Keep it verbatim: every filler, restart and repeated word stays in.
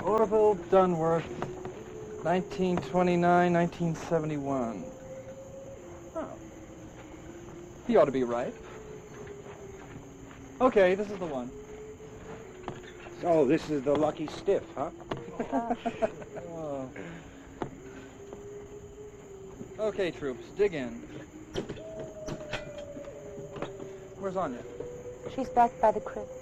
Orville Dunworth, nineteen twenty-nine, nineteen seventy-one. Oh. He ought to be right. Okay, this is the one. So this is the lucky stiff, huh? Oh. Okay, troops, dig in. Where's Anya? She's back by the crypt.